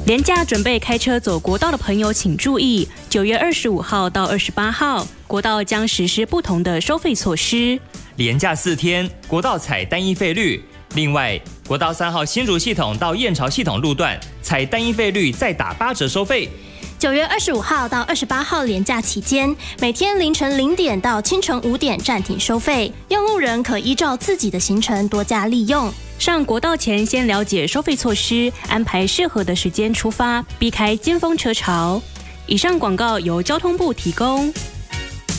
连假准备开车走国道的朋友请注意，9月25号到28号，国道将实施不同的收费措施。 连假4天，国道采单一费率。另外，国道3号新竹系统到燕巢系统路段采单一费率再打8折收费。 9月25号到28号连假期间，每天凌晨0点到清晨5点暂停收费，用路人可依照自己的行程多加利用。 上国道前先了解收费措施，安排适合的时间出发，避开尖峰车潮。以上广告由交通部提供。